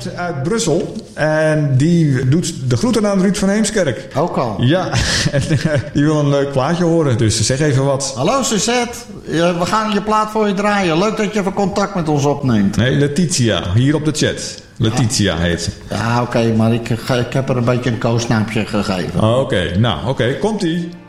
komt uit Brussel. En die doet de groeten aan Ruud van Heemskerk. Ook al. Ja, en die wil een leuk plaatje horen. Dus zeg even wat. Hallo Suzette, we gaan je plaat voor je draaien. Leuk dat je even contact met ons opneemt. Nee, Letitia, hier op de chat. Letitia heet ze. Ja, oké, maar ik heb er een beetje een koosnaapje gegeven. Oké, komt-ie.